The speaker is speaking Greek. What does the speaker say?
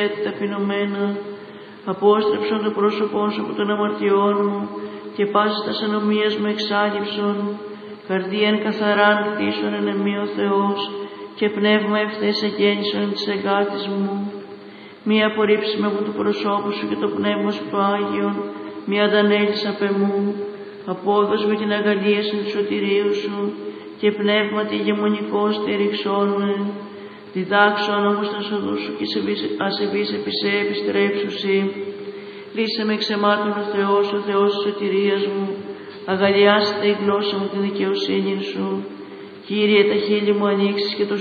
ταπεινωμένα, απόστρεψον το πρόσωπό σου από των αμαρτιών μου και πάσης τας ανομίας μου εξάλληψον, καρδίαν καθαράν κτίσον εν εμεί ο Θεός και πνεύμα ευθές εγέννησον της εγκάτης μου. Μη απορρίψεις με από το προσώπου σου και το πνεύμα σου το Άγιον, μη αντανέλεις απ' εμού, απόδος με την αγαλίαση του σωτηρίου σου και πνεύματι ηγεμονικό στηριξόν με. Διδάξον όμως τα σοδού σου και ασεβείς επί σε επιστρέψουσι. Λύσε με εξαιμάτων ο Θεός της σωτηρίας μου, αγαλιάστε η γλώσσα μου τη δικαιοσύνη σου. Κύριε, τα χείλη μου ανοίξεις και το